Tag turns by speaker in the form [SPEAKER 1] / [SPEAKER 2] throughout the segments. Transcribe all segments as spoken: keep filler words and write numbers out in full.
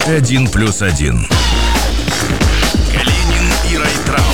[SPEAKER 1] Один плюс один. Калинин и Райтрау.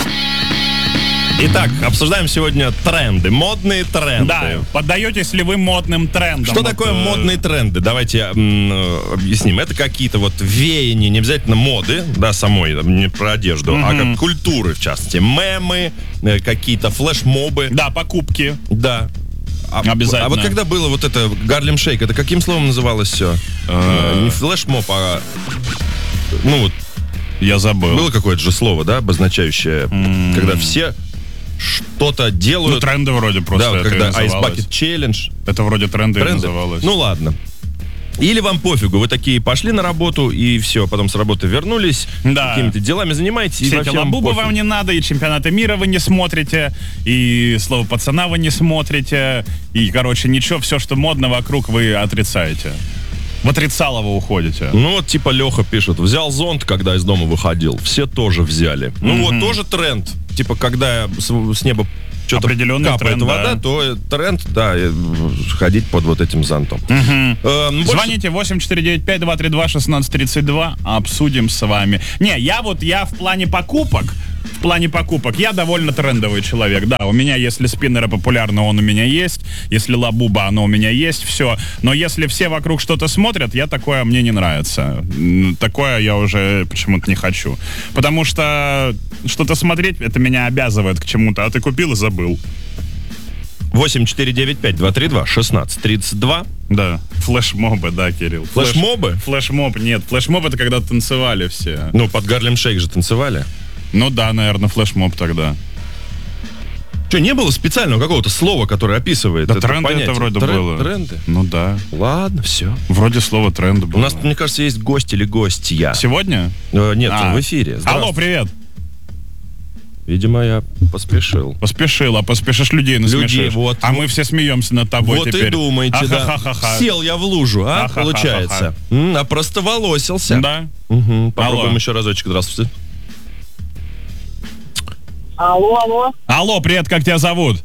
[SPEAKER 2] Итак, обсуждаем сегодня тренды, модные тренды.
[SPEAKER 3] Да, поддаетесь ли вы модным трендам?
[SPEAKER 2] Что
[SPEAKER 3] вот,
[SPEAKER 2] такое
[SPEAKER 3] э...
[SPEAKER 2] модные тренды? Давайте м, объясним. Это какие-то вот веяния, не обязательно моды, да, самой, не про одежду, mm-hmm. а как культуры, в частности. Мемы, какие-то флешмобы.
[SPEAKER 3] Да, покупки.
[SPEAKER 2] Да. А,
[SPEAKER 3] Обязательно.
[SPEAKER 2] А вот когда было вот это Гарлем Шейк, это каким словом называлось все? Uh... Не флешмоб, а... Ну вот.
[SPEAKER 3] Я забыл.
[SPEAKER 2] Было какое-то же слово, да, обозначающее, mm-hmm. когда все... что-то делают.
[SPEAKER 3] Ну, тренды вроде просто.
[SPEAKER 2] Да,
[SPEAKER 3] это
[SPEAKER 2] когда
[SPEAKER 3] и
[SPEAKER 2] Ice Bucket Challenge.
[SPEAKER 3] Это вроде тренды, тренды. И называлось.
[SPEAKER 2] Ну ладно. Или вам пофигу, вы такие пошли на работу и все, потом с работы вернулись, да. какими-то делами занимаетесь.
[SPEAKER 3] Все эти лабубы вам не надо, и чемпионаты мира вы не смотрите, и слово пацана вы не смотрите, и, короче, ничего, все, что модно вокруг, вы отрицаете. В отрицалово уходите.
[SPEAKER 2] Ну вот типа Леха пишет, взял зонт, когда из дома выходил, все тоже взяли. Ну mm-hmm. вот тоже тренд, типа когда с, с неба что-то капает тренд, вода, да. то тренд, да, ходить под вот этим зонтом.
[SPEAKER 3] Mm-hmm. Э, больше... Звоните восемь четыре девять пять два три два шестнадцать тридцать два, обсудим с вами. Не, я вот, я в плане покупок, в плане покупок, я довольно трендовый человек, да, у меня, если спиннеры популярны, он у меня есть, если лабуба, оно у меня есть, все, но если все вокруг что-то смотрят, я такое, мне не нравится, такое я уже почему-то не хочу, потому что что-то смотреть, это меня обязывает к чему-то, а ты купил и забыл.
[SPEAKER 2] восемь четыре девять пять два три два шестнадцать тридцать два.
[SPEAKER 3] Да, флешмобы, да, Кирилл.
[SPEAKER 2] Флешмобы?
[SPEAKER 3] Флешмоб, нет, флешмоб это когда танцевали все.
[SPEAKER 2] Ну, под Гарлем Шейк же танцевали.
[SPEAKER 3] Ну да, наверное, флешмоб тогда.
[SPEAKER 2] Что, не было специального какого-то слова, которое описывает
[SPEAKER 3] да
[SPEAKER 2] это
[SPEAKER 3] тренды
[SPEAKER 2] понятие?
[SPEAKER 3] это вроде
[SPEAKER 2] Трен-
[SPEAKER 3] было.
[SPEAKER 2] Тренды?
[SPEAKER 3] Ну да.
[SPEAKER 2] Ладно, все.
[SPEAKER 3] Вроде слово тренды было.
[SPEAKER 2] У нас, мне кажется, есть гость или гостья.
[SPEAKER 3] Сегодня?
[SPEAKER 2] Э, нет,
[SPEAKER 3] а.
[SPEAKER 2] в эфире.
[SPEAKER 3] Алло, привет.
[SPEAKER 2] Видимо, я поспешил.
[SPEAKER 3] Поспешил, а поспешишь людей насмешишь.
[SPEAKER 2] Людей, вот.
[SPEAKER 3] А мы все смеемся над тобой
[SPEAKER 2] вот
[SPEAKER 3] теперь.
[SPEAKER 2] Вот и думаете, да.
[SPEAKER 3] А-ха-ха-ха-ха.
[SPEAKER 2] Сел я в лужу, а, А-ха-ха-ха-ха. получается. М-м, а просто волосился.
[SPEAKER 3] Да.
[SPEAKER 2] Угу. Попробуем еще разочек. Здравствуйте.
[SPEAKER 4] Алло, алло.
[SPEAKER 3] Алло, привет, как тебя зовут?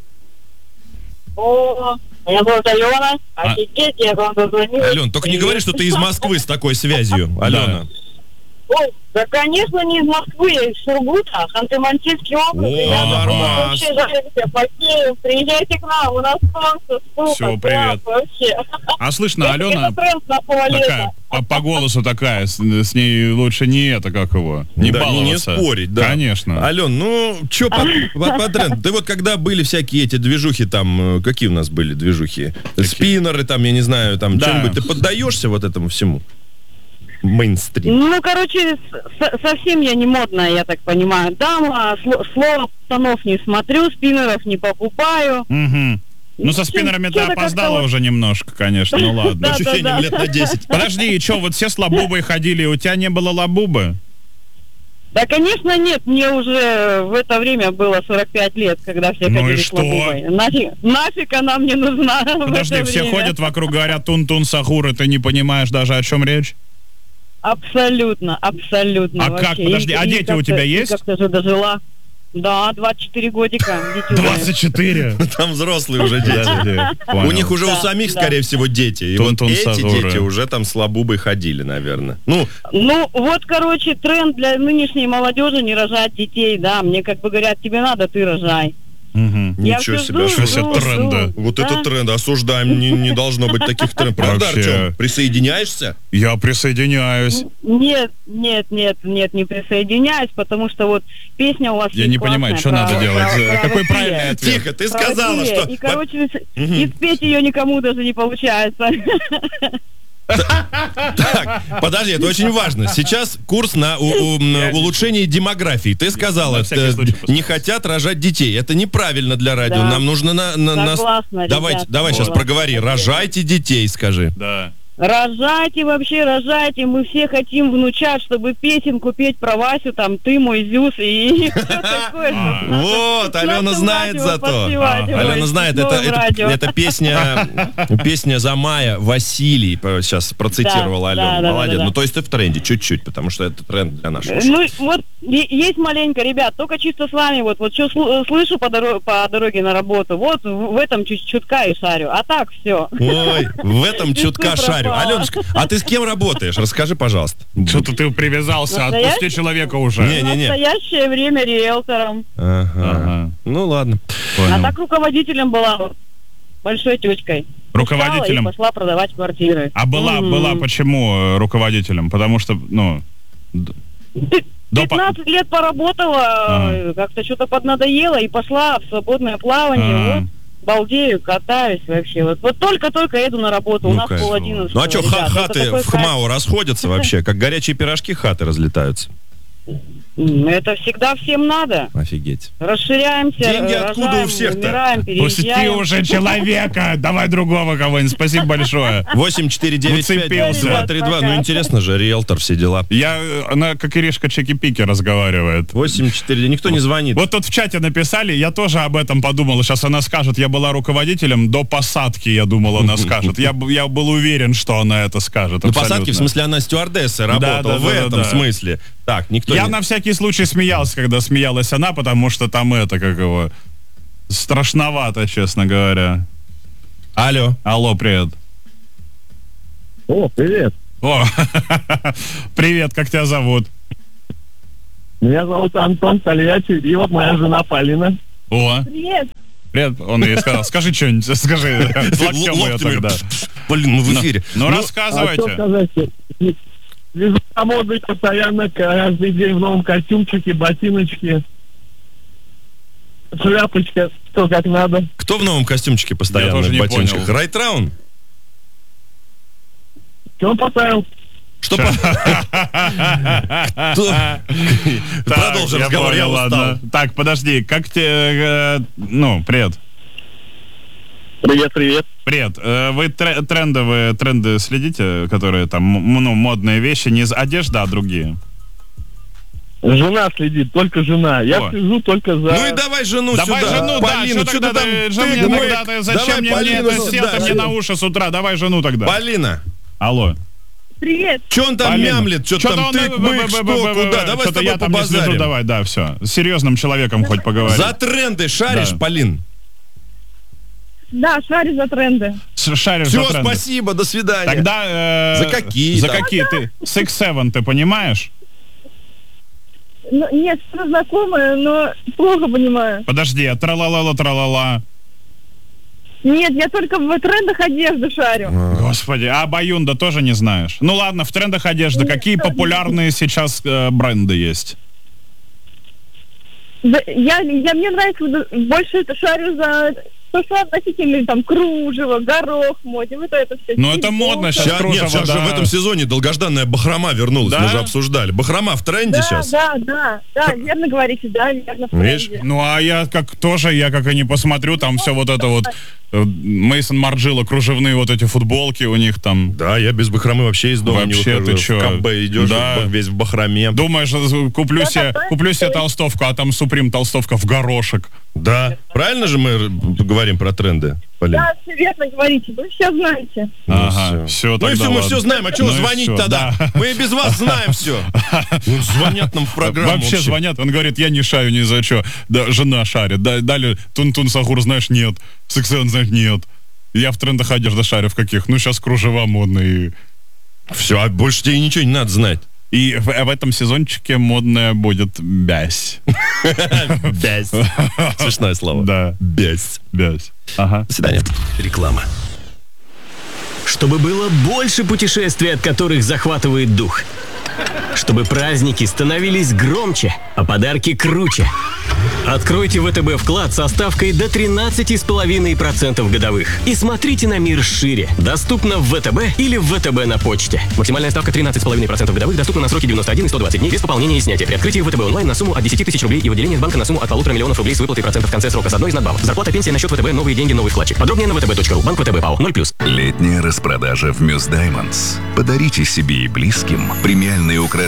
[SPEAKER 4] О, меня зовут Алена. Офигеть, я к вам дозвонилась.
[SPEAKER 2] Ален, только не говори, что ты из Москвы с такой связью. Алена.
[SPEAKER 4] Ой, да, конечно, не из Москвы, я из Сургута, Ханты-Мансийский округ.
[SPEAKER 2] О, нормально.
[SPEAKER 4] Вообще, потеем, приезжайте к нам, у нас солнце, стука.
[SPEAKER 3] Все, привет.
[SPEAKER 4] Вообще.
[SPEAKER 3] А слышно,
[SPEAKER 4] это,
[SPEAKER 3] Алена
[SPEAKER 4] это тренд на
[SPEAKER 3] такая, по, по голосу такая, с, с ней лучше не это, как его, не
[SPEAKER 2] да,
[SPEAKER 3] баловаться.
[SPEAKER 2] Не, не спорить, да.
[SPEAKER 3] Конечно.
[SPEAKER 2] Ален, ну, что по, по, по тренду? Ты вот когда были всякие эти движухи там, какие у нас были движухи? Какие? Спиннеры там, я не знаю, там, да. что-нибудь. Ты поддаешься вот этому всему? Мейнстрим.
[SPEAKER 4] Ну, короче, с- совсем я не модная, я так понимаю. Дама, сло- слово пацанов не смотрю, спиннеров не покупаю.
[SPEAKER 3] Угу. Ну, со спиннерами ты опоздала уже немножко, конечно, ну ладно.
[SPEAKER 2] Ощущением лет на десять.
[SPEAKER 3] Подожди, и что, вот все с лабубой ходили, у тебя не было лабубы?
[SPEAKER 4] Да, конечно, нет, мне уже в это время было сорок пять лет, когда все
[SPEAKER 3] ну
[SPEAKER 4] ходили
[SPEAKER 3] и
[SPEAKER 4] с
[SPEAKER 3] что?
[SPEAKER 4] лабубой. Нафиг, нафиг она мне нужна.
[SPEAKER 3] Подожди, все время. Ходят вокруг, говорят тун-тун сахур, и ты не понимаешь даже, о чем речь?
[SPEAKER 4] Абсолютно, абсолютно.
[SPEAKER 3] А вообще. Как? Подожди, и, а дети у тебя есть?
[SPEAKER 4] Как-то же дожила. Да, двадцать четыре годика.
[SPEAKER 3] двадцать четыре?
[SPEAKER 2] Там взрослые уже дети. У них уже у самих, скорее всего, дети. И вот эти дети уже там с лабубой ходили, наверное. Ну,
[SPEAKER 4] ну, вот, короче, тренд для нынешней молодежи не рожать детей, да. Мне как бы говорят, тебе надо, ты рожай.
[SPEAKER 3] Угу.
[SPEAKER 2] Ничего себе,
[SPEAKER 3] что все тренды.
[SPEAKER 2] Вот да? Это тренд, осуждаем, не, не должно быть таких трендов. Правда, Артем? Присоединяешься?
[SPEAKER 3] Я присоединяюсь.
[SPEAKER 4] Нет, нет, нет, нет, не присоединяюсь, потому что вот песня у вас
[SPEAKER 3] я не понимаю, что надо делать. Какой правильный ответ?
[SPEAKER 2] Тихо, ты сказала, что...
[SPEAKER 4] И, короче, и спеть ее никому даже не получается.
[SPEAKER 2] Так, подожди, это очень важно. Сейчас курс на у, у, улучшение демографии. Ты сказала, не хотят рожать детей. Это неправильно для радио. Да. Нам нужно на, на
[SPEAKER 4] Согласна,
[SPEAKER 2] нас. Давай,
[SPEAKER 4] ребята,
[SPEAKER 2] давай сейчас проговори. Рожайте детей, скажи.
[SPEAKER 3] Да.
[SPEAKER 4] Рожайте вообще, рожайте. Мы все хотим внучат, чтобы песенку петь про Васю, там, ты мой Зюс и все такое.
[SPEAKER 2] Вот, Алена знает зато. Алена знает, это песня песня за мая Василий сейчас процитировал Алену. Молодец. Ну, то есть ты в тренде чуть-чуть, потому что это тренд для нашего.
[SPEAKER 4] Ну, вот есть маленько, ребят, только чисто с вами, вот вот что слышу по дороге на работу, вот в этом чутка и шарю. А так все.
[SPEAKER 2] Ой, в этом чутка шарю. Варю.
[SPEAKER 4] попала.
[SPEAKER 2] Аленушка, а ты с кем работаешь? Расскажи, пожалуйста.
[SPEAKER 3] Что-то ты привязался,
[SPEAKER 4] Настоящий?
[SPEAKER 3] отпусти человека уже.
[SPEAKER 2] Не,
[SPEAKER 4] В настоящее время риэлтором.
[SPEAKER 2] Ага.
[SPEAKER 3] Ага.
[SPEAKER 2] Ну ладно.
[SPEAKER 3] Понял.
[SPEAKER 4] А так руководителем была большой тетькой.
[SPEAKER 3] Руководителем?
[SPEAKER 4] Встала и пошла продавать квартиры.
[SPEAKER 3] А была,
[SPEAKER 4] Мгм.
[SPEAKER 3] была почему э, руководителем? Потому что, ну... д- до по-
[SPEAKER 4] пятнадцать лет поработала,
[SPEAKER 3] Ага.
[SPEAKER 4] э, как-то что-то поднадоело и пошла в свободное плавание.
[SPEAKER 3] Ага.
[SPEAKER 4] Вот, балдею, катаюсь вообще. Вот, вот только-только еду на работу, у
[SPEAKER 2] Ну,
[SPEAKER 4] нас
[SPEAKER 2] кайф.
[SPEAKER 4] пол одиннадцатого.
[SPEAKER 2] Ну а что,
[SPEAKER 4] ребят, это
[SPEAKER 2] хаты
[SPEAKER 4] такой
[SPEAKER 2] в ХМАО расходятся вообще? Как горячие пирожки хаты разлетаются.
[SPEAKER 4] кайф. М, Это всегда всем надо.
[SPEAKER 2] Офигеть.
[SPEAKER 4] Расширяемся,
[SPEAKER 2] Деньги откуда
[SPEAKER 4] рожаем,
[SPEAKER 2] у всех-то?
[SPEAKER 4] умираем,
[SPEAKER 3] Пусти
[SPEAKER 4] переезжаем.
[SPEAKER 3] уже человека! Давай другого кого-нибудь. Спасибо большое.
[SPEAKER 2] восемь четыре девять пять
[SPEAKER 3] Уцепился.
[SPEAKER 2] два три два. Ну
[SPEAKER 4] Пока.
[SPEAKER 2] интересно же, риэлтор, все дела.
[SPEAKER 3] Я, э, она как Иришка Чеки-Пики разговаривает.
[SPEAKER 2] восемь четыре, никто не звонит.
[SPEAKER 3] Вот тут в чате написали, я тоже об этом подумал. Сейчас она скажет, я была руководителем до посадки, я думал, она скажет. Я, б- я был уверен, что она это скажет.
[SPEAKER 2] Ну,
[SPEAKER 3] абсолютно.
[SPEAKER 2] посадки, в смысле, она стюардессой
[SPEAKER 3] Да,
[SPEAKER 2] работала,
[SPEAKER 3] да,
[SPEAKER 2] в
[SPEAKER 3] да,
[SPEAKER 2] этом
[SPEAKER 3] да, да.
[SPEAKER 2] смысле. Так, никто
[SPEAKER 3] Я
[SPEAKER 2] не...
[SPEAKER 3] на всякий случай смеялся, когда смеялась она, потому что там это, как его, страшновато, честно говоря.
[SPEAKER 2] Алло.
[SPEAKER 3] Алло, привет.
[SPEAKER 5] О, привет.
[SPEAKER 3] О, привет, как тебя зовут?
[SPEAKER 5] Меня зовут Антон Тольятти, и вот моя жена Полина.
[SPEAKER 3] О,
[SPEAKER 4] Привет.
[SPEAKER 3] привет. Он ей сказал, скажи что-нибудь, скажи. Локтем ее
[SPEAKER 2] Локтями.
[SPEAKER 3] тогда.
[SPEAKER 2] Блин, мы в эфире.
[SPEAKER 3] Ну,
[SPEAKER 5] А что
[SPEAKER 3] рассказывайте.
[SPEAKER 5] сказать? Везу домой постоянно, каждый день в новом костюмчике, ботиночки, шляпочка, что как надо.
[SPEAKER 2] Кто в новом костюмчике постоянно,
[SPEAKER 3] тоже
[SPEAKER 2] в
[SPEAKER 3] не
[SPEAKER 2] ботиночках?
[SPEAKER 3] понял.
[SPEAKER 2] Райтраун?
[SPEAKER 5] Что он поставил?
[SPEAKER 2] Что по- Кто- Продолжи
[SPEAKER 3] я
[SPEAKER 2] разговор, я
[SPEAKER 3] понял,
[SPEAKER 2] устал.
[SPEAKER 3] ладно. Так, подожди, как тебе... э, Ну, привет.
[SPEAKER 5] Привет, привет.
[SPEAKER 3] Привет. Э, Вы тре- трендовые тренды следите, которые там, м- ну, модные вещи, не из одежды, а другие?
[SPEAKER 5] Жена следит, только жена. Я
[SPEAKER 3] О.
[SPEAKER 5] слежу только за...
[SPEAKER 2] Ну и давай жену
[SPEAKER 3] Давай
[SPEAKER 2] сюда.
[SPEAKER 3] жену, да,
[SPEAKER 2] Полину,
[SPEAKER 3] что
[SPEAKER 2] что
[SPEAKER 3] тогда
[SPEAKER 2] ты там?
[SPEAKER 3] ты, же мне
[SPEAKER 2] тык,
[SPEAKER 3] тогда,
[SPEAKER 2] мык.
[SPEAKER 3] ты, зачем
[SPEAKER 2] Давай
[SPEAKER 3] мне, мне
[SPEAKER 2] Полину
[SPEAKER 3] это сел
[SPEAKER 2] сюда.
[SPEAKER 3] ты мне на уши с утра? Давай жену тогда.
[SPEAKER 2] Полина,
[SPEAKER 3] Алло.
[SPEAKER 4] Привет.
[SPEAKER 2] что он там
[SPEAKER 3] Полина.
[SPEAKER 2] мямлит? Что
[SPEAKER 3] Чё-то
[SPEAKER 2] там
[SPEAKER 3] он,
[SPEAKER 2] тык,
[SPEAKER 3] э,
[SPEAKER 2] мык,
[SPEAKER 3] б- б-
[SPEAKER 2] что,
[SPEAKER 3] б- б-
[SPEAKER 2] куда?
[SPEAKER 3] б-
[SPEAKER 2] Давай с
[SPEAKER 3] что-то
[SPEAKER 2] тобой
[SPEAKER 3] я там не слежу,
[SPEAKER 2] побазарим.
[SPEAKER 3] давай, да, все. С серьезным человеком хоть поговорим.
[SPEAKER 2] За тренды шаришь,
[SPEAKER 3] Да.
[SPEAKER 2] Полин?
[SPEAKER 4] Да, шарю за тренды.
[SPEAKER 3] Ш- Шаришь
[SPEAKER 2] Все,
[SPEAKER 3] за тренды.
[SPEAKER 2] спасибо, до свидания.
[SPEAKER 3] Тогда... э,
[SPEAKER 2] За какие
[SPEAKER 3] За
[SPEAKER 2] там?
[SPEAKER 3] какие? Ты Six Seven, ты понимаешь?
[SPEAKER 4] Ну, нет, что знакомые, но плохо понимаю.
[SPEAKER 3] Подожди, а тралала тралала.
[SPEAKER 4] Нет, я только в трендах одежды шарю.
[SPEAKER 3] Господи, а Баюнда тоже не знаешь? Ну ладно, в трендах одежды какие популярные сейчас э, бренды есть?
[SPEAKER 4] Да, я, я, мне нравится вот больше это шарю за то, что относительно там кружево, горох в моде, вот это все.
[SPEAKER 3] Ну, это модно щас.
[SPEAKER 2] Сейчас,
[SPEAKER 3] кружево,
[SPEAKER 2] нет, сейчас же
[SPEAKER 3] да.
[SPEAKER 2] в этом сезоне долгожданная бахрома вернулась,
[SPEAKER 3] Да?
[SPEAKER 2] мы же обсуждали. Бахрома в тренде
[SPEAKER 4] Да,
[SPEAKER 2] сейчас?
[SPEAKER 4] да, да, да, верно говорите, да, верно. в
[SPEAKER 2] Видишь?
[SPEAKER 4] тренде.
[SPEAKER 3] Ну, а я как тоже, я как и не посмотрю, там все вот это вот Мейсон Марджело, кружевные вот эти футболки у них там.
[SPEAKER 2] Да, я без бахромы вообще из дома
[SPEAKER 3] Вообще,
[SPEAKER 2] не выхожу.
[SPEAKER 3] ты чё?
[SPEAKER 2] В КБ идешь,
[SPEAKER 3] Да.
[SPEAKER 2] весь в бахроме.
[SPEAKER 3] Думаешь, куплю
[SPEAKER 4] Да,
[SPEAKER 3] себе,
[SPEAKER 4] да,
[SPEAKER 3] куплю себе толстовку, а там Суприм толстовка в горошек.
[SPEAKER 2] Да. Правильно же мы говорим про тренды, Полин?
[SPEAKER 4] Да, все верно говорите, вы все знаете.
[SPEAKER 2] Ну,
[SPEAKER 3] Ага,
[SPEAKER 2] всё.
[SPEAKER 3] все
[SPEAKER 2] Ну и
[SPEAKER 3] тогда
[SPEAKER 2] все, мы
[SPEAKER 3] ладно.
[SPEAKER 2] все знаем. А что
[SPEAKER 3] Ну и
[SPEAKER 2] звонить
[SPEAKER 3] всё,
[SPEAKER 2] тогда?
[SPEAKER 3] да.
[SPEAKER 2] Мы и без вас знаем все. Звонят нам в программу.
[SPEAKER 3] Вообще звонят, он говорит, я не шарю ни за что. Да, жена шарит. Да, далее Тун-Тун Сахур, знаешь, нет. Сексен, знаешь, нет. Я в трендах одежды шарю в каких? Ну, сейчас кружева модные.
[SPEAKER 2] Все, а больше тебе ничего не надо знать.
[SPEAKER 3] И в, в этом сезончике модная будет бязь.
[SPEAKER 2] Бязь. Смешное слово.
[SPEAKER 3] Да,
[SPEAKER 2] Бязь.
[SPEAKER 3] бязь. Ага.
[SPEAKER 2] До свидания.
[SPEAKER 1] Реклама.
[SPEAKER 6] Чтобы было больше путешествий, от которых захватывает дух. Чтобы праздники становились громче, а подарки круче. Откройте ВТБ вклад со ставкой до тринадцать целых пять десятых процента годовых. И смотрите на мир шире. Доступно в ВТБ или в ВТБ на почте. Максимальная ставка тринадцать целых пять десятых процента годовых доступна на сроки девяносто один и сто двадцать дней без пополнения и снятия. При открытии ВТБ онлайн на сумму от десяти тысяч рублей и в отделениях банка на сумму от полутора миллионов рублей с выплатой процентов в конце срока с одной из надбавок. Зарплата, пенсия на счет ВТБ, новые деньги, новый вкладчик. Подробнее на втб точка ру. Банк ВТБ ПАО. ноль плюс.
[SPEAKER 1] Летняя распродажа в Мюс Даймондс. Подарите себе и близким премиальные украшения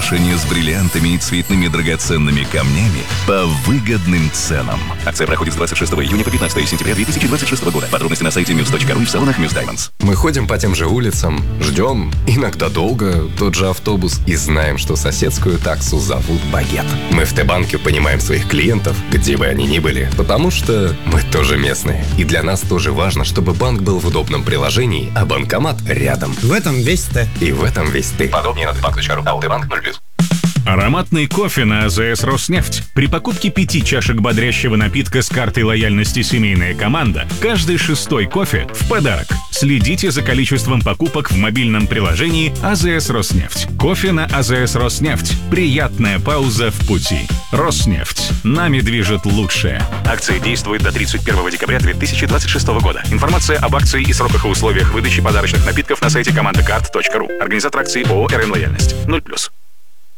[SPEAKER 1] украшения с бриллиантами и цветными драгоценными камнями по выгодным ценам.
[SPEAKER 7] Акция проходит с двадцать шестого июня по пятнадцатого сентября две тысячи двадцать шестого года. Подробности на сайте мьюз точка ру и в салонах Muse Diamonds.
[SPEAKER 8] Мы ходим по тем же улицам, ждем, иногда долго, тот же автобус, и знаем, что соседскую таксу зовут Багет. Мы в Т-банке понимаем своих клиентов, где бы они ни были, потому что мы тоже местные. И для нас тоже важно, чтобы банк был в удобном приложении, а банкомат рядом.
[SPEAKER 9] В этом весь Т.
[SPEAKER 8] И в этом весь ты.
[SPEAKER 7] Подробнее на тбанк точка ру. АО Т-банк ноль плюс.
[SPEAKER 10] Ароматный кофе на АЗС «Роснефть». При покупке пяти чашек бодрящего напитка с картой лояльности «Семейная команда» каждый шестой кофе в подарок. Следите за количеством покупок в мобильном приложении АЗС «Роснефть». Кофе на АЗС «Роснефть». Приятная пауза в пути. «Роснефть». Нами движет лучшее.
[SPEAKER 7] Акция действует до тридцать первого декабря две тысячи двадцать шестого года. Информация об акции и сроках и условиях выдачи подарочных напитков на сайте командакарт точка ру. Организатор акции ООО «РН Лояльность». ноль плюс.